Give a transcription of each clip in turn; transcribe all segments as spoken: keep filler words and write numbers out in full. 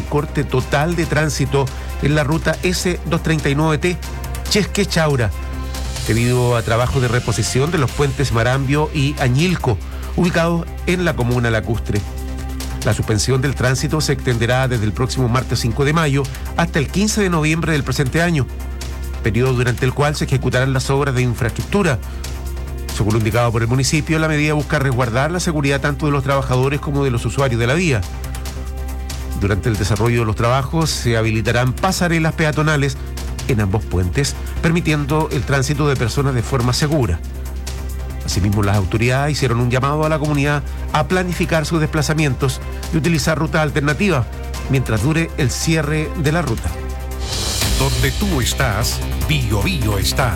un corte total de tránsito en la ruta ese doscientos treinta y nueve T, Chesque-Chaura, debido a trabajos de reposición de los puentes Marambio y Añilco, ubicados en la comuna lacustre. La suspensión del tránsito se extenderá desde el próximo martes cinco de mayo hasta el quince de noviembre del presente año, periodo durante el cual se ejecutarán las obras de infraestructura. Según lo indicado por el municipio, la medida busca resguardar la seguridad tanto de los trabajadores como de los usuarios de la vía. Durante el desarrollo de los trabajos se habilitarán pasarelas peatonales en ambos puentes, permitiendo el tránsito de personas de forma segura. Asimismo, las autoridades hicieron un llamado a la comunidad a planificar sus desplazamientos y utilizar rutas alternativas mientras dure el cierre de la ruta. Donde tú estás, Bio Bio está.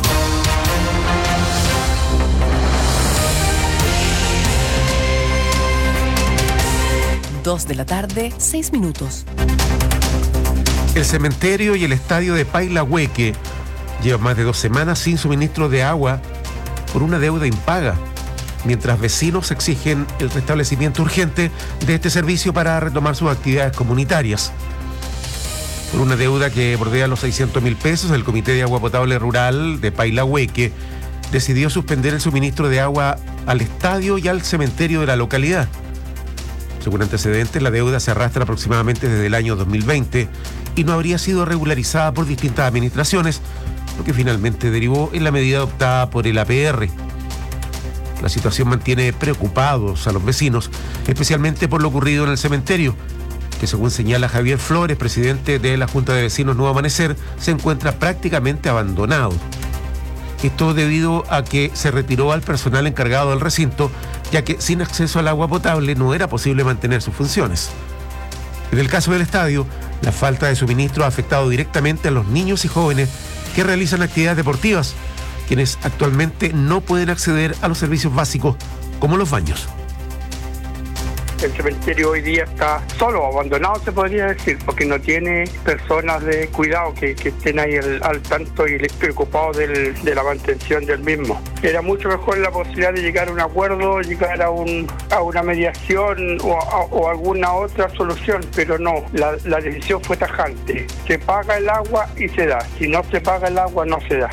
Dos de la tarde, seis minutos. El cementerio y el estadio de Pailahueque llevan más de dos semanas sin suministro de agua por una deuda impaga, mientras vecinos exigen el restablecimiento urgente de este servicio para retomar sus actividades comunitarias. Por una deuda que bordea los seiscientos mil pesos, el Comité de Agua Potable Rural de Pailahueque decidió suspender el suministro de agua al estadio y al cementerio de la localidad. Según antecedentes, la deuda se arrastra aproximadamente desde el año dos mil veinte y no habría sido regularizada por distintas administraciones, lo que finalmente derivó en la medida adoptada por el A P R. La situación mantiene preocupados a los vecinos, especialmente por lo ocurrido en el cementerio, que según señala Javier Flores, presidente de la Junta de Vecinos Nuevo Amanecer, se encuentra prácticamente abandonado. Esto debido a que se retiró al personal encargado del recinto, ya que sin acceso al agua potable no era posible mantener sus funciones. En el caso del estadio, la falta de suministro ha afectado directamente a los niños y jóvenes que realizan actividades deportivas, quienes actualmente no pueden acceder a los servicios básicos como los baños. El cementerio hoy día está solo, abandonado se podría decir, porque no tiene personas de cuidado que, que estén ahí al, al tanto y preocupados del, de la mantención del mismo. Era mucho mejor la posibilidad de llegar a un acuerdo, llegar a, un, a una mediación o, a, o alguna otra solución, pero no, la, la decisión fue tajante. Se paga el agua y se da, si no se paga el agua no se da.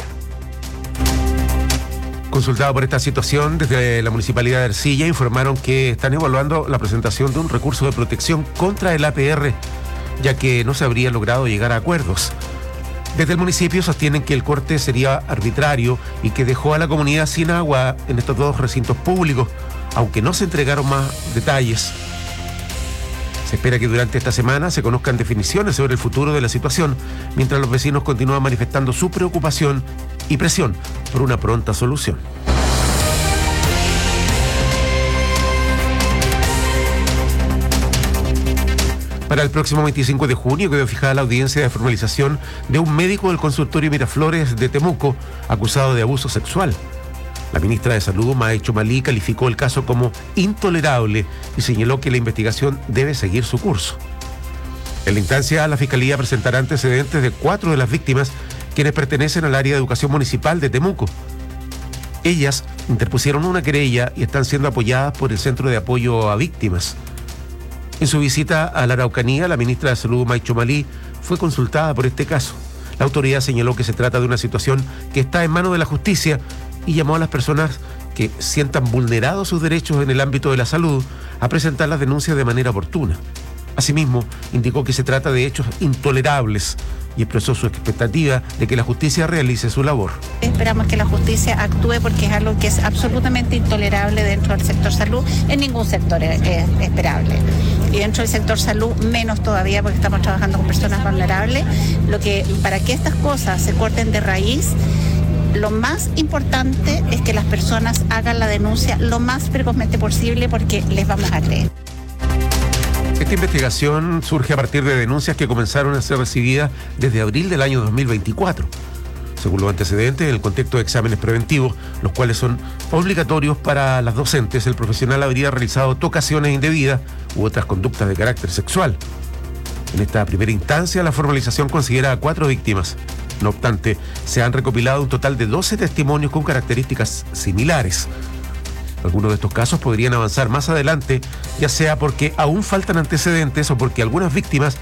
Consultado por esta situación, desde la Municipalidad de Ercilla informaron que están evaluando la presentación de un recurso de protección contra el A P R, ya que no se habría logrado llegar a acuerdos. Desde el municipio sostienen que el corte sería arbitrario y que dejó a la comunidad sin agua en estos dos recintos públicos, aunque no se entregaron más detalles. Se espera que durante esta semana se conozcan definiciones sobre el futuro de la situación, mientras los vecinos continúan manifestando su preocupación y presión por una pronta solución. Para el próximo veinticinco de junio quedó fijada la audiencia de formalización de un médico del consultorio Miraflores de Temuco acusado de abuso sexual. La ministra de Salud, Mae Chomalí, calificó el caso como intolerable y señaló que la investigación debe seguir su curso. En la instancia, la Fiscalía presentará antecedentes de cuatro de las víctimas, quienes pertenecen al área de educación municipal de Temuco. Ellas interpusieron una querella y están siendo apoyadas por el Centro de Apoyo a Víctimas. En su visita a la Araucanía, la ministra de Salud, Mae Chomalí, fue consultada por este caso. La autoridad señaló que se trata de una situación que está en manos de la justicia y llamó a las personas que sientan vulnerados sus derechos en el ámbito de la salud a presentar las denuncias de manera oportuna. Asimismo, indicó que se trata de hechos intolerables y expresó su expectativa de que la justicia realice su labor. Esperamos que la justicia actúe porque es algo que es absolutamente intolerable dentro del sector salud. En ningún sector es, es esperable. Y dentro del sector salud menos todavía porque estamos trabajando con personas vulnerables. Lo que, para que estas cosas se corten de raíz, lo más importante es que las personas hagan la denuncia lo más precozmente posible porque les vamos a creer. Esta investigación surge a partir de denuncias que comenzaron a ser recibidas desde abril del año dos mil veinticuatro. Según los antecedentes, en el contexto de exámenes preventivos, los cuales son obligatorios para las docentes, el profesional habría realizado tocaciones indebidas u otras conductas de carácter sexual. En esta primera instancia, la formalización considera a cuatro víctimas. No obstante, se han recopilado un total de doce testimonios con características similares. Algunos de estos casos podrían avanzar más adelante, ya sea porque aún faltan antecedentes o porque algunas víctimas